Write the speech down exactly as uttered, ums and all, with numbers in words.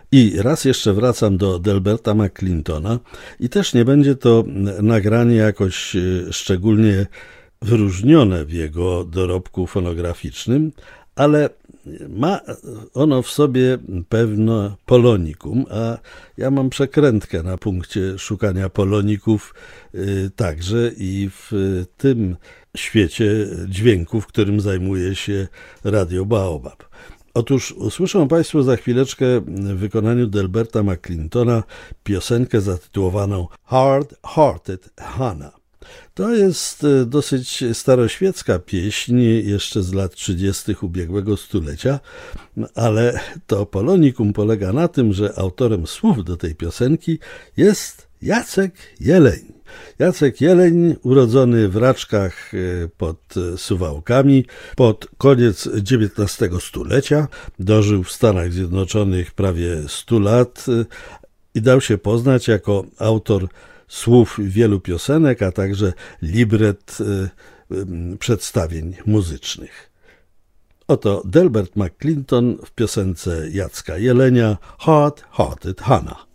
I raz jeszcze wracam do Delberta McClintona i też nie będzie to nagranie jakoś szczególnie wyróżnione w jego dorobku fonograficznym, ale ma ono w sobie pewne polonikum, a ja mam przekrętkę na punkcie szukania poloników także i w tym świecie dźwięków, którym zajmuje się Radio Baobab. Otóż usłyszą Państwo za chwileczkę w wykonaniu Delberta McClintona piosenkę zatytułowaną Hard Hearted Hannah. To jest dosyć staroświecka pieśń, jeszcze z lat trzydziestych ubiegłego stulecia, ale to polonikum polega na tym, że autorem słów do tej piosenki jest Jacek Jeleń. Jacek Jeleń, urodzony w Raczkach pod Suwałkami pod koniec dziewiętnastego stulecia, dożył w Stanach Zjednoczonych prawie stu lat i dał się poznać jako autor słów wielu piosenek, a także libret przedstawień muzycznych. Oto Delbert McClinton w piosence Jacka Jelenia Hard Hearted Hannah.